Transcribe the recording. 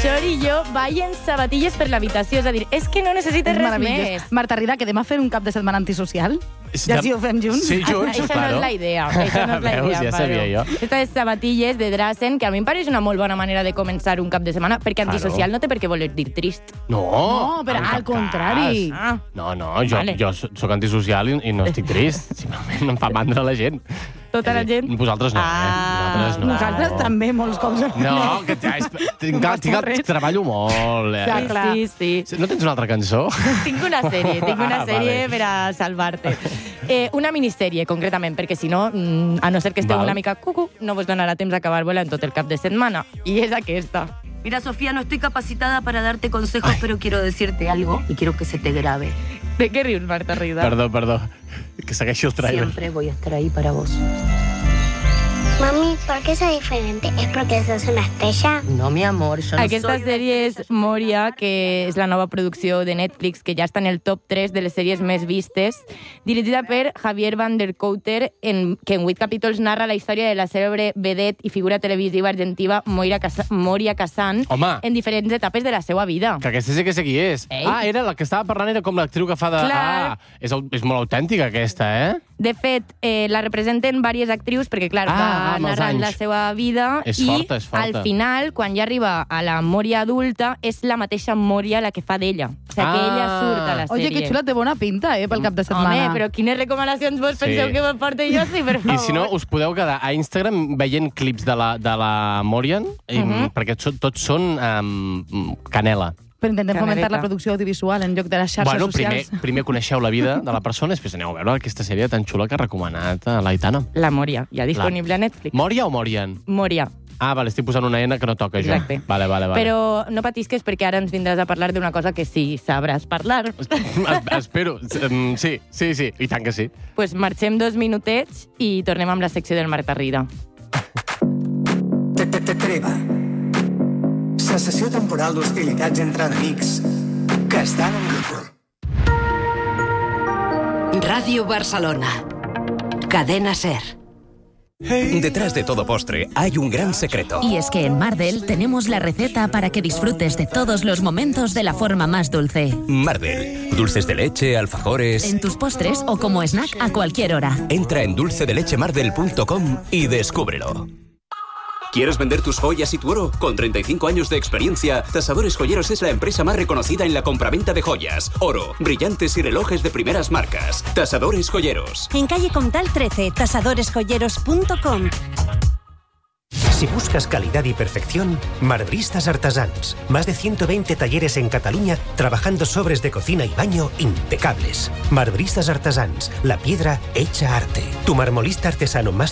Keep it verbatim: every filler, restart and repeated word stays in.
Xor i jo ballen sabatilles per l'habitació. És a dir, és que no necessites res més. Marta Rida, quedem a fer un cap de setmana antisocial? Ja si ho fem junts? Sí, junts, Això claro. no és la idea. Això no és la Veus, idea, ja sabia jo. Aquestes sabatilles de Drazen, que a mi em pareix una molt bona manera de començar un cap de setmana, perquè antisocial no té per què voler dir trist. No, No, però en al cap contrari. cas. Ah. No, no, jo, Vale. jo soc antisocial i, i no estic trist. Simplement em fa mandra la gent. Tota la gent... Vosaltres no, Ah, eh? Vosaltres no. Nosaltres també, molts cops. No, que ja, és, tinc, tinc, treballo molt. Eh? Ja, clar. Sí, sí. No tens una altra cançó? Tinc una sèrie, tinc una Ah, sèrie vale. per a salvar-te. Eh, una minissèrie, concretament, perquè si no, mm, a no ser que esteu Val. una mica cucu, no vos donarà temps d'acabar volant tot el cap de setmana. I és aquesta. Mira, Sofía, no estoy capacitada para darte consejos, pero quiero decirte algo y quiero que se te grabe. De què rius, Marta Rida? Perdó, perdó. Que segueixi el trailer. Siempre voy a estar ahí para vos. Mami, ¿por qué soy diferente? ¿Es porque sos una estrella? No, mi amor, yo no Aquesta soy una sèrie estrella, és yo soy Moria, una que és la nova producció de Netflix, que ja està en el top tres de les sèries més vistes, dirigida per Javier Van der Kouter, en, que en vuit capítols narra la història de la cèlebre vedet i figura televisiva argentina Moira Casa, Moria Kazan Home. en diferents etapes de la seva vida. Que aquesta sí que sé qui és. Ei. Ah, era la que estava parlant, era com l'actriu que fa de... Clar. Ah, és, au- és molt autèntica, aquesta, eh? De fet, eh, la representen diverses actrius perquè, clar, Ah, va amb els narrant anys. la seva vida És i forta, és forta. al final, quan ja arriba a la Moria adulta, és la mateixa Moria la que fa d'ella. O sigui, que Ah. ella surt a la sèrie. Oye, que xula, té bona pinta, eh, pel cap de setmana. Home, però quines recomanacions vos Sí. penseu que vos porte jo, sí, per favor? I si no, us podeu quedar a Instagram veient clips de la, de la Morian, i, Mhm. perquè so- tots són um, canela. Però intentem fomentar Caneleta. la producció audiovisual en lloc de les xarxes Bueno, primer, socials. primer coneixeu la vida de la persona, després aneu a veure aquesta sèrie tan xula que ha recomanat a l'Aitana. La Moria, ja disponible a Netflix. Moria o Morian? Moria, Ah, vale, estic posant una N que no toca jo. exacte. Vale, vale, vale. Però no patisques perquè ara ens vindràs a parlar d'una cosa que sí sabràs parlar. Es- Espero. Mm, Sí, sí, sí, i tant que sí. Pues marxem dos minutets i tornem amb la secció del Marta Rida. Treva. Cessació temporal d'hostilitats entre enemics que estan en grup. Radio Barcelona. Cadena SER. Detrás de todo postre hay un gran secreto. Y es que en Mardel tenemos la receta para que disfrutes de todos los momentos de la forma más dulce. Mardel. Dulces de leche, alfajores... En tus postres o como snack a cualquier hora. Entra en dulce de leche mardel punto com y descúbrelo. ¿Quieres vender tus joyas y tu oro? Con treinta y cinco años de experiencia, Tasadores Joyeros es la empresa más reconocida en la compraventa de joyas, oro, brillantes y relojes de primeras marcas. Tasadores Joyeros. En calle Comtal trece, tasadores joyeros punto com. Si buscas calidad y perfección, Marbristas Artesans. Más de ciento veinte talleres en Cataluña trabajando sobres de cocina y baño impecables. Marbristas Artesans, la piedra hecha arte. Tu marmolista artesano más